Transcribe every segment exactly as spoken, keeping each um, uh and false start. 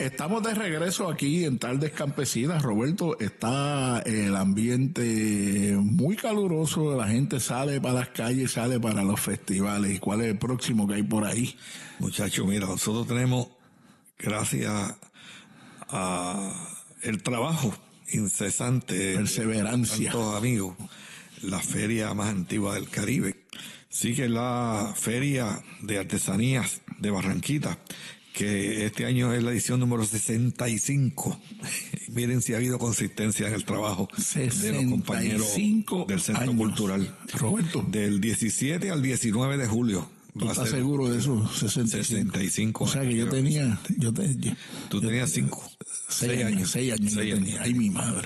Estamos de regreso aquí en Tardes Campesinas. Roberto, está el ambiente muy caluroso, la gente sale para las calles, sale para los festivales. ¿Y cuál es el próximo que hay por ahí? Muchachos, mira, nosotros tenemos, gracias a el trabajo incesante, perseverancia, tantos amigos, la feria más antigua del Caribe. Sigue la feria de artesanías de Barranquita, que este año es la edición número sesenta y cinco. Miren si ha habido consistencia en el trabajo de los compañeros del Centro años. Cultural. Roberto, del diecisiete al diecinueve de julio. ¿Tú estás seguro de eso? sesenta y cinco. sesenta y cinco. O sea que yo tenía, yo, te, yo Tú tenías cinco. Seis, seis años. Seis años. Seis yo años. tenía. Ay, mi madre.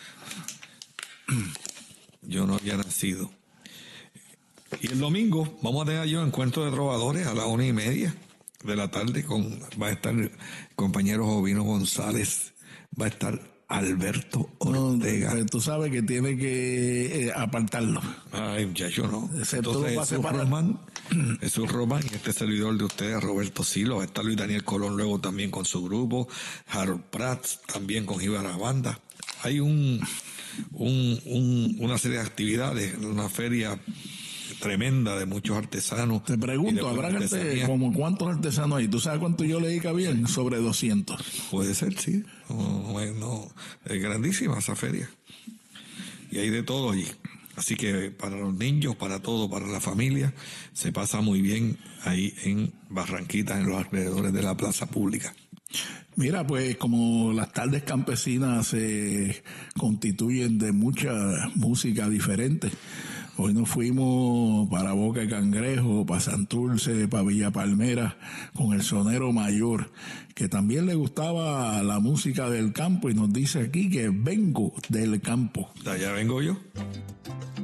Yo no había nacido. Y el domingo vamos a tener yo encuentro de trovadores a las una y media de la tarde. Con va a estar el compañero Jovino González, va a estar Alberto Ortega. No, tú sabes que tiene que eh, apartarlo. Ay, muchacho, no. Excepto Entonces Jesús Román, Jesús Román y este servidor de ustedes, Roberto Silo, va a estar Luis Daniel Colón luego también con su grupo, Harold Prats también con Jíbara Banda. Hay un, un, un una serie de actividades, una feria tremenda de muchos artesanos. Te pregunto, ¿habrá gente, como cuántos artesanos hay? ¿Tú sabes cuánto yo leí que había? Sobre doscientos. Puede ser, sí. No, no, es grandísima esa feria. Y hay de todo allí. Así que para los niños, para todo, para la familia, se pasa muy bien ahí en Barranquita, en los alrededores de la plaza pública. Mira, pues como las tardes campesinas se constituyen de mucha música diferente. Hoy nos fuimos para Boca de Cangrejo, para Santurce, para Villa Palmera, con el sonero mayor, que también le gustaba la música del campo y nos dice aquí que vengo del campo. De allá vengo yo.